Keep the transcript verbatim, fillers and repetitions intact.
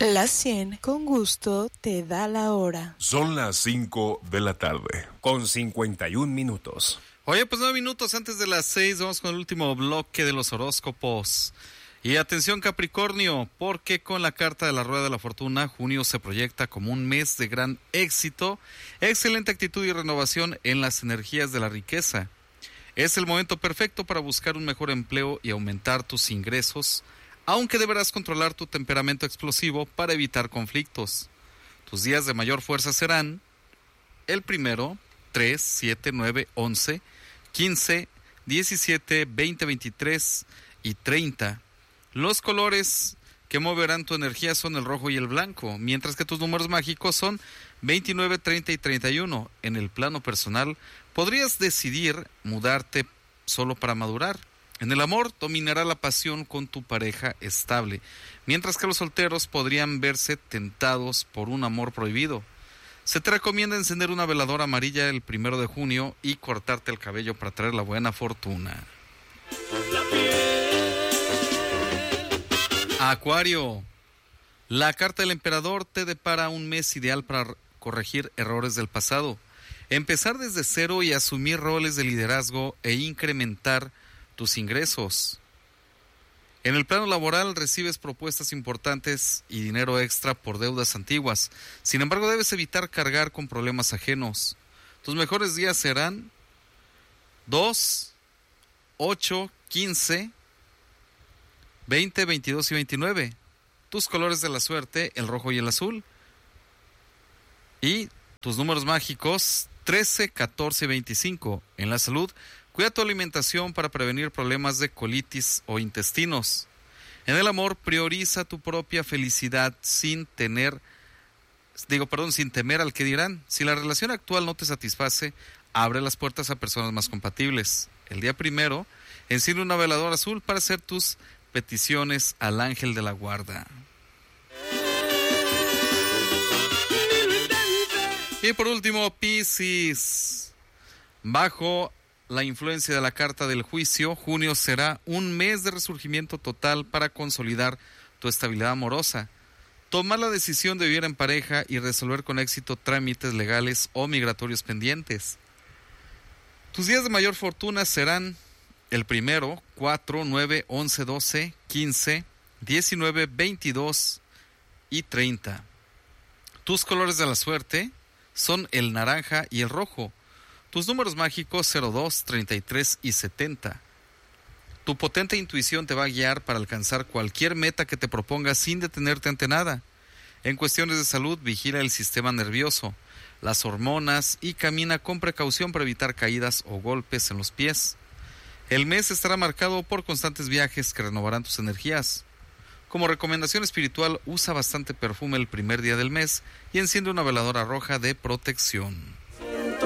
La cien con gusto te da la hora. Son las cinco de la tarde, con cincuenta y un minutos. Oye, pues nueve minutos antes de las seis, vamos con el último bloque de los horóscopos. Y atención Capricornio, porque con la carta de la Rueda de la Fortuna, junio se proyecta como un mes de gran éxito, excelente actitud y renovación en las energías de la riqueza. Es el momento perfecto para buscar un mejor empleo y aumentar tus ingresos, aunque deberás controlar tu temperamento explosivo para evitar conflictos. Tus días de mayor fuerza serán el primero, tres, siete, nueve, once, quince, diecisiete, veinte, veintitrés y treinta. Los colores que moverán tu energía son el rojo y el blanco, mientras que tus números mágicos son veintinueve, treinta y treinta y uno. En el plano personal, podrías decidir mudarte solo para madurar. En el amor, dominará la pasión con tu pareja estable, mientras que los solteros podrían verse tentados por un amor prohibido. Se te recomienda encender una veladora amarilla el primero de junio y cortarte el cabello para traer la buena fortuna. Acuario, la carta del emperador te depara un mes ideal para corregir errores del pasado, empezar desde cero y asumir roles de liderazgo e incrementar tus ingresos. En el plano laboral recibes propuestas importantes y dinero extra por deudas antiguas. Sin embargo, debes evitar cargar con problemas ajenos. Tus mejores días serán dos, ocho, quince, veinte, veintidós y veintinueve. Tus colores de la suerte, el rojo y el azul. Y tus números mágicos, trece, catorce y veinticinco. En la salud, cuida tu alimentación para prevenir problemas de colitis o intestinos. En el amor, prioriza tu propia felicidad sin tener, digo, perdón, sin temer al que dirán. Si la relación actual no te satisface, abre las puertas a personas más compatibles. El día primero, enciende una veladora azul para hacer tus peticiones al ángel de la guarda. Y por último, Piscis. Bajo la influencia de la carta del juicio, junio será un mes de resurgimiento total para consolidar tu estabilidad amorosa. Toma la decisión de vivir en pareja y resolver con éxito trámites legales o migratorios pendientes. Tus días de mayor fortuna serán el primero, cuatro, nueve, once, doce, quince, diecinueve, veintidós y treinta. Tus colores de la suerte son el naranja y el rojo. Tus números mágicos cero dos, treinta y tres y setenta. Tu potente intuición te va a guiar para alcanzar cualquier meta que te propongas sin detenerte ante nada. En cuestiones de salud, vigila el sistema nervioso, las hormonas y camina con precaución para evitar caídas o golpes en los pies. El mes estará marcado por constantes viajes que renovarán tus energías. Como recomendación espiritual, usa bastante perfume el primer día del mes y enciende una veladora roja de protección.